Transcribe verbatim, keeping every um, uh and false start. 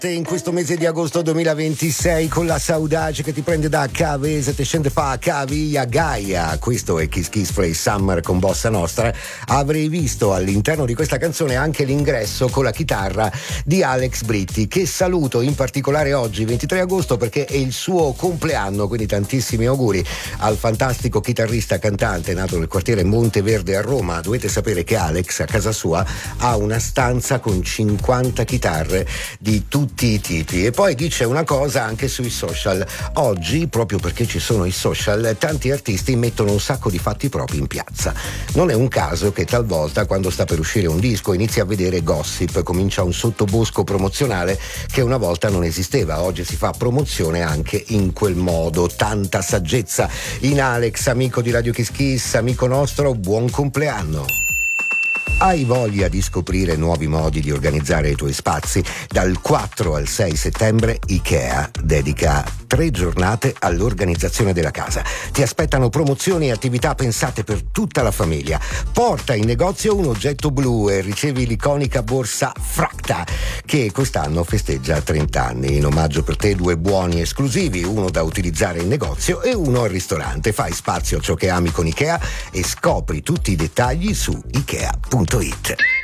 In questo mese di agosto duemilaventisei con la saudade che ti prende da Cavese te scende fa Caviglia Gaia. Questo è Kiss Kiss Free Summer con Bossa Nostra. Avrei visto all'interno di questa canzone anche l'ingresso con la chitarra di Alex Britti, che saluto in particolare oggi ventitré agosto perché è il suo compleanno, quindi tantissimi auguri al fantastico chitarrista cantante nato nel quartiere Monteverde a Roma. Dovete sapere che Alex a casa sua ha una stanza con cinquanta chitarre di tutti i tipi, e poi dice una cosa anche sui social. Oggi, proprio perché ci sono i social, tanti artisti mettono un sacco di fatti propri in piazza. Non è un caso che talvolta quando sta per uscire un disco inizi a vedere gossip, comincia un sottobosco promozionale che una volta non esisteva. Oggi si fa promozione anche in quel modo. Tanta saggezza in Alex, amico di Radio Kiss Kiss, amico nostro, buon compleanno. Hai voglia di scoprire nuovi modi di organizzare i tuoi spazi? Dal quattro al sei settembre IKEA dedica tre giornate all'organizzazione della casa. Ti aspettano promozioni e attività pensate per tutta la famiglia. Porta in negozio un oggetto blu e ricevi l'iconica borsa Fracta, che quest'anno festeggia trenta anni. In omaggio per te due buoni esclusivi, uno da utilizzare in negozio e uno al ristorante. Fai spazio a ciò che ami con IKEA e scopri tutti i dettagli su ikea punto it.